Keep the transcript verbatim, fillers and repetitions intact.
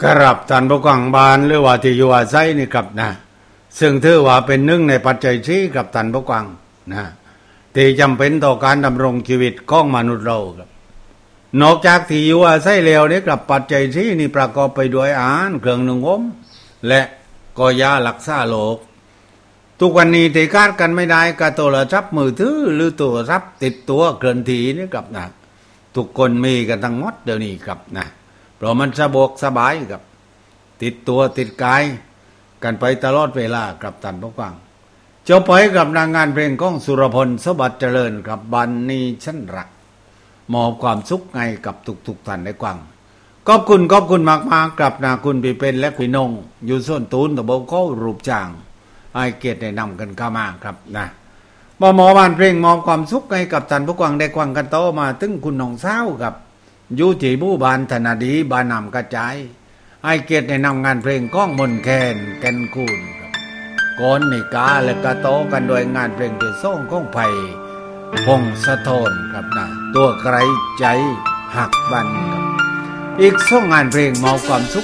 กรับท่านผู้ฟังบ้านหรือว่าที่อยู่อาศัยนี่ครับนะซึ่งถือว่าเป็นหนึ่งในปัจจัยสี่กับท่านผู้ฟังนะที่จำเป็นต่อการดำรงชีวิตของมนุษย์เราครับนอกจากที่อยู่อาศัยแล้วนี่กับปัจจัยสี่นี่ประกอบไปด้วยอาหารเครื่องนึ่งห่มและก็ยารักษาโรคทุกวันนี้ที่คาดกันไม่ได้กับโทรศัพท์มือถือหรือโทรศัพท์ติดตัวเคลื่อนที่นี่ครับนะทุกคนมีกันทั้งหมดเดี๋ยวนี้ครับนะเพราะมันสะดวกสบายครับติดตัวติดกายกันไปตลอดเวลากับท่านผู้ฟังเจ้าไปกับนางงานเพลงของสุรพลสวัสดิ์เจริญกับบันนี้ฉันรักมอบความสุขให้กับทุกๆท่านได้ฟังขอบคุณขอบคุณมากๆกับนาคุณพี่เป็นและพี่นงอยู่ส่วนตูนตะบกเขารูปจางให้เกียรติได้นำกันเข้ามาครับนะบ่หมอบ้านเพลงมอบความสุขให้กับท่านผู้ฟังได้ฟังกันต่อมาถึงคุณน้องสาวครับอยู่ที่หมู่บ้านธนาดีบ้านนำกระจายให้เกียรติได้นำงานเพลงก้องมนแคนแก่นคูนครับก่อนในกาและกระโตกันโดยงานเพลงที่ส่งของไผ่พงสะท้อนครับนะตัวไกลใจหักบันครับอีกส่งงานเพลงมอบความสุข